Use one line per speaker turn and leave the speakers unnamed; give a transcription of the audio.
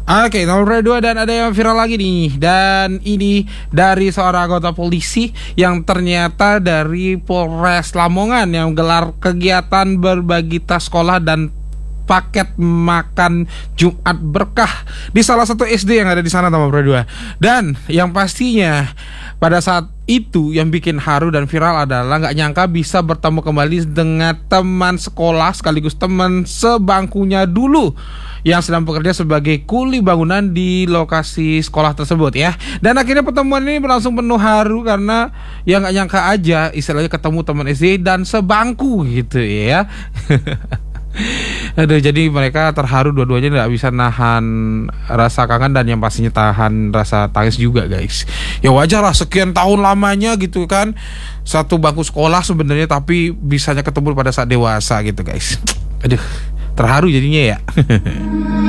Oke, nomor 2 dan ada yang viral lagi nih. Dan ini dari seorang anggota polisi yang ternyata dari Polres Lamongan yang gelar kegiatan berbagi tas sekolah dan paket makan Jumat berkah di salah satu SD yang ada di sana, nomor 2. Dan yang pastinya pada saat itu yang bikin haru dan viral adalah nggak nyangka bisa bertemu kembali dengan teman sekolah sekaligus teman sebangkunya dulu yang sedang bekerja sebagai kuli bangunan di lokasi sekolah tersebut ya. Dan akhirnya pertemuan ini berlangsung penuh haru karena ya nggak nyangka aja istilahnya ketemu teman SD dan sebangku gitu ya. Aduh, jadi mereka terharu dua-duanya, nggak bisa nahan rasa kangen dan yang pastinya tahan rasa tangis juga guys. Ya wajar lah, sekian tahun lamanya gitu kan, satu bangku sekolah sebenarnya, tapi bisanya ketemu pada saat dewasa gitu guys. Aduh, terharu jadinya ya.